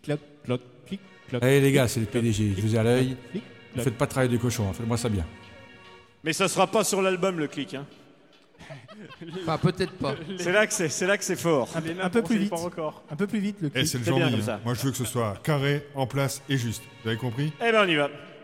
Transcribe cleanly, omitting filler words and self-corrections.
cloc, cloc, clic, cloc. Allez les gars, c'est le PDG, je vous ai à l'œil. Clic, Ne cloc. faites pas travailler de cochon, faites-moi ça bien. Mais ça sera pas sur l'album, le clic. Hein. Enfin, peut-être pas. C'est là que c'est fort. Un peu plus vite. Un peu plus vite le Eh, clic. c'est le C'est genre bien de comme ligne, ça. hein. Moi, je veux que ce soit carré, en place et juste. Vous avez compris? Eh ben, on y va.